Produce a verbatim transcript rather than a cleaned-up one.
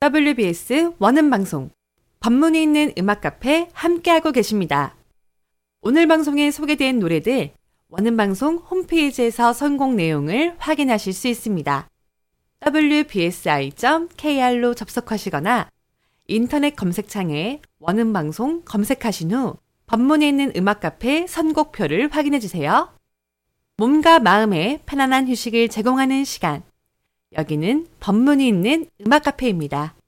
더블유비에스 원음방송, 법문이 있는 음악 카페 함께하고 계십니다. 오늘 방송에 소개된 노래들 원음방송 홈페이지에서 선곡 내용을 확인하실 수 있습니다. 더블유비에스아이 점 케이알로 접속하시거나 인터넷 검색창에 원음방송 검색하신 후 법문이 있는 음악 카페 선곡표를 확인해주세요. 몸과 마음에 편안한 휴식을 제공하는 시간. 여기는 법문이 있는 음악 카페입니다.